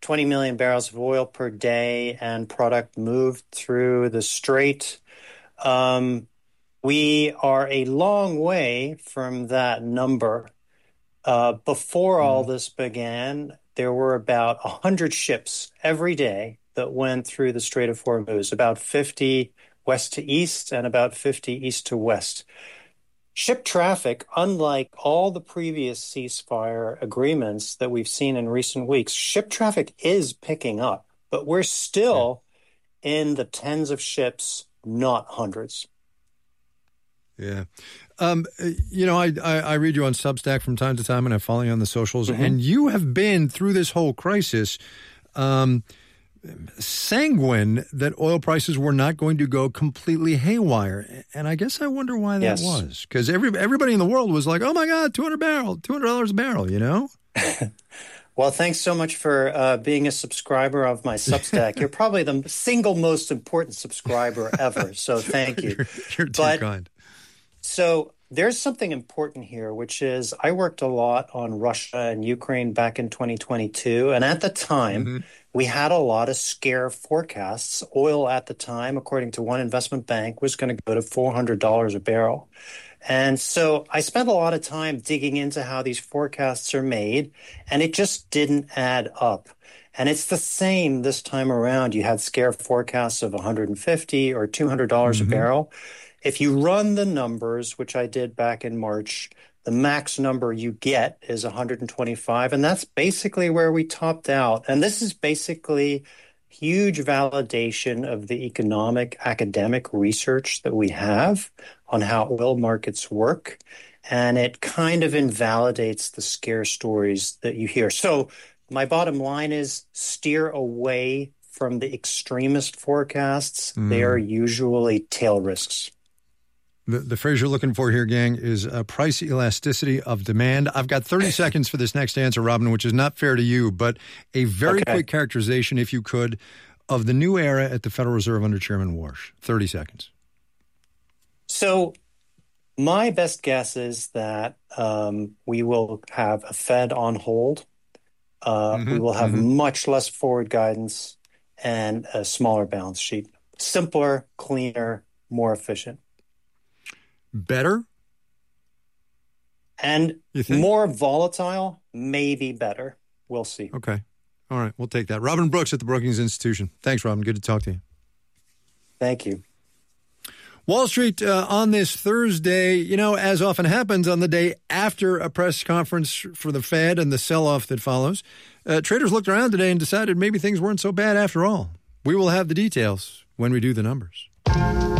20 million barrels of oil per day and product moved through the strait. We are a long way from that number. Before all this began, there were about 100 ships every day that went through the Strait of Hormuz, about 50 west to east and about 50 east to west. Ship traffic, unlike all the previous ceasefire agreements that we've seen in recent weeks, ship traffic is picking up, but we're still in the tens of ships, not hundreds. Yeah. I read you on Substack from time to time, and I follow you on the socials, and you have been, through this whole crisis, sanguine that oil prices were not going to go completely haywire. And I guess I wonder why that was. Because everybody in the world was like, oh, my God, $200 a barrel, you know? Well, thanks so much for being a subscriber of my Substack. You're probably the single most important subscriber ever, so thank you. You're too kind. So there's something important here, which is I worked a lot on Russia and Ukraine back in 2022. And at the time, we had a lot of scare forecasts. Oil at the time, according to one investment bank, was going to go to $400 a barrel. And so I spent a lot of time digging into how these forecasts are made, and it just didn't add up. And it's the same this time around. You had scare forecasts of $150 or $200 a barrel. If you run the numbers, which I did back in March, the max number you get is 125, and that's basically where we topped out. And this is basically huge validation of the economic academic research that we have on how oil markets work, and it kind of invalidates the scare stories that you hear. So my bottom line is steer away from the extremist forecasts. They are usually tail risks. The phrase you're looking for here, gang, is price elasticity of demand. I've got 30 seconds for this next answer, Robin, which is not fair to you, but a very quick characterization, if you could, of the new era at the Federal Reserve under Chairman Warsh. 30 seconds. So my best guess is that we will have a Fed on hold. We will have much less forward guidance and a smaller balance sheet. Simpler, cleaner, more efficient. Better? And more volatile, maybe better. We'll see. Okay. All right. We'll take that. Robin Brooks at the Brookings Institution. Thanks, Robin. Good to talk to you. Thank you. Wall Street on this Thursday, as often happens on the day after a press conference for the Fed and the sell-off that follows, traders looked around today and decided maybe things weren't so bad after all. We will have the details when we do the numbers.